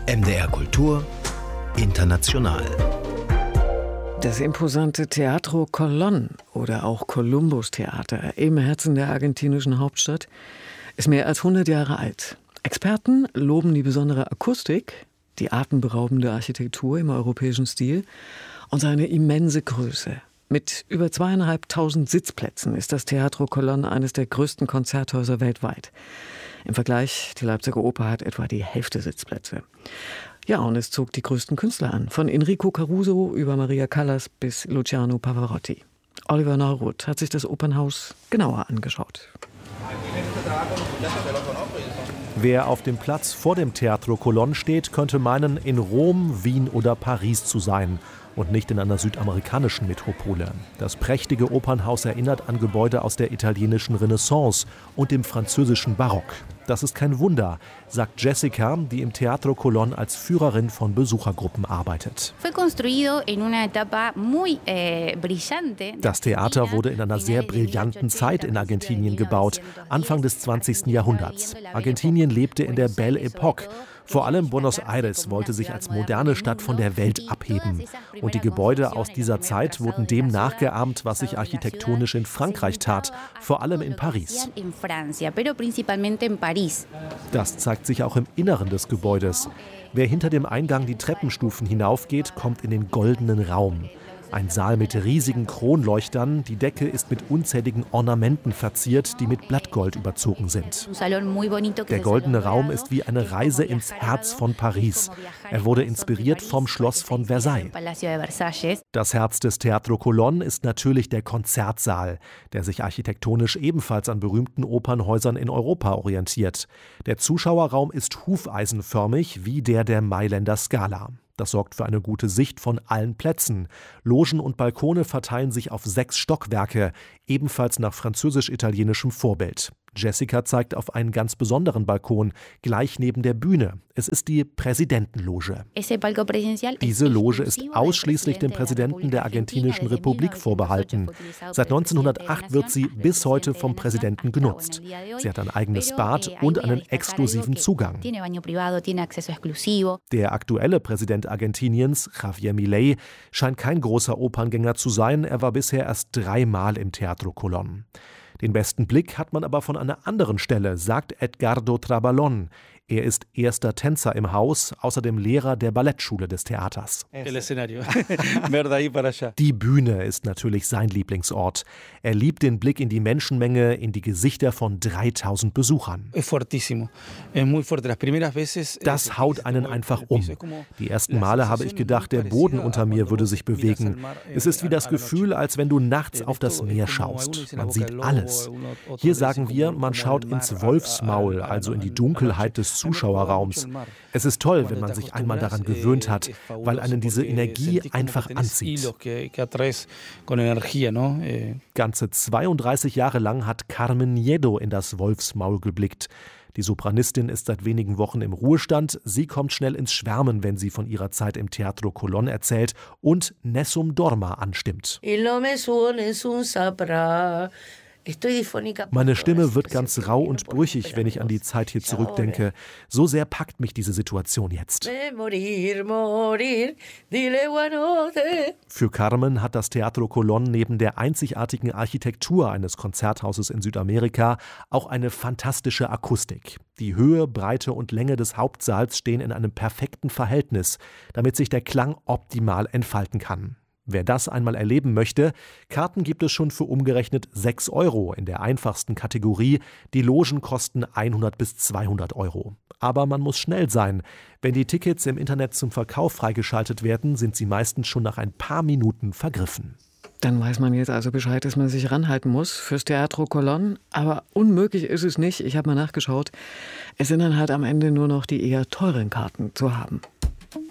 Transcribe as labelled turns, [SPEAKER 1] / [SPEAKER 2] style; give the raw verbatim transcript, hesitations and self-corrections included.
[SPEAKER 1] M D R Kultur International.
[SPEAKER 2] Das imposante Teatro Colón oder auch Columbus Theater im Herzen der argentinischen Hauptstadt ist mehr als hundert Jahre alt. Experten loben die besondere Akustik, die atemberaubende Architektur im europäischen Stil und seine immense Größe. Mit über zweieinhalbtausend Sitzplätzen ist das Teatro Colón eines der größten Konzerthäuser weltweit. Im Vergleich, die Leipziger Oper hat etwa die Hälfte Sitzplätze. Ja, und es zog die größten Künstler an, von Enrico Caruso über Maria Callas bis Luciano Pavarotti. Oliver Neuroth hat sich das Opernhaus genauer angeschaut.
[SPEAKER 3] Wer auf dem Platz vor dem Teatro Colón steht, könnte meinen, in Rom, Wien oder Paris zu sein und nicht in einer südamerikanischen Metropole. Das prächtige Opernhaus erinnert an Gebäude aus der italienischen Renaissance und dem französischen Barock. Das ist kein Wunder, sagt Jessica, die im Teatro Colón als Führerin von Besuchergruppen arbeitet. Das Theater wurde in einer sehr brillanten Zeit in Argentinien gebaut, Anfang des zwanzigsten Jahrhunderts. Argentinien lebte in der Belle Époque. Vor allem Buenos Aires wollte sich als moderne Stadt von der Welt abheben. Und die Gebäude aus dieser Zeit wurden dem nachgeahmt, was sich architektonisch in Frankreich tat, vor allem in Paris. Das zeigt sich auch im Inneren des Gebäudes. Wer hinter dem Eingang die Treppenstufen hinaufgeht, kommt in den goldenen Raum. Ein Saal mit riesigen Kronleuchtern, die Decke ist mit unzähligen Ornamenten verziert, die mit Blattgold überzogen sind. Der goldene Raum ist wie eine Reise ins Herz von Paris. Er wurde inspiriert vom Schloss von Versailles. Das Herz des Teatro Colón ist natürlich der Konzertsaal, der sich architektonisch ebenfalls an berühmten Opernhäusern in Europa orientiert. Der Zuschauerraum ist hufeisenförmig wie der der Mailänder Scala. Das sorgt für eine gute Sicht von allen Plätzen. Logen und Balkone verteilen sich auf sechs Stockwerke, ebenfalls nach französisch-italienischem Vorbild. Jessica zeigt auf einen ganz besonderen Balkon, gleich neben der Bühne. Es ist die Präsidentenloge. Diese Loge ist ausschließlich dem Präsidenten der Argentinischen Republik vorbehalten. Seit neunzehnhundertacht wird sie bis heute vom Präsidenten genutzt. Sie hat ein eigenes Bad und einen exklusiven Zugang. Der aktuelle Präsident Argentiniens, Javier Milei, scheint kein großer Operngänger zu sein. Er war bisher erst dreimal im Teatro Colón. Den besten Blick hat man aber von einer anderen Stelle, sagt Edgardo Trabalón. Er ist erster Tänzer im Haus, außerdem Lehrer der Ballettschule des Theaters. Die Bühne ist natürlich sein Lieblingsort. Er liebt den Blick in die Menschenmenge, in die Gesichter von dreitausend Besuchern. Das haut einen einfach um. Die ersten Male habe ich gedacht, der Boden unter mir würde sich bewegen. Es ist wie das Gefühl, als wenn du nachts auf das Meer schaust. Man sieht alles. Hier sagen wir, man schaut ins Wolfsmaul, also in die Dunkelheit des Zuschauerraums. Es ist toll, wenn man sich einmal daran gewöhnt hat, weil einen diese Energie einfach anzieht. Ganze zweiunddreißig Jahre lang hat Carmen Niedo in das Wolfsmaul geblickt. Die Sopranistin ist seit wenigen Wochen im Ruhestand. Sie kommt schnell ins Schwärmen, wenn sie von ihrer Zeit im Teatro Colón erzählt und Nessun Dorma anstimmt. Meine Stimme wird ganz rau und brüchig, wenn ich an die Zeit hier zurückdenke. So sehr packt mich diese Situation jetzt. Für Carmen hat das Teatro Colón neben der einzigartigen Architektur eines Konzerthauses in Südamerika auch eine fantastische Akustik. Die Höhe, Breite und Länge des Hauptsaals stehen in einem perfekten Verhältnis, damit sich der Klang optimal entfalten kann. Wer das einmal erleben möchte, Karten gibt es schon für umgerechnet sechs Euro in der einfachsten Kategorie. Die Logen kosten hundert bis zweihundert Euro. Aber man muss schnell sein. Wenn die Tickets im Internet zum Verkauf freigeschaltet werden, sind sie meistens schon nach ein paar Minuten vergriffen.
[SPEAKER 2] Dann weiß man jetzt also Bescheid, dass man sich ranhalten muss fürs Teatro Colón. Aber unmöglich ist es nicht. Ich habe mal nachgeschaut. Es sind dann halt am Ende nur noch die eher teuren Karten zu haben.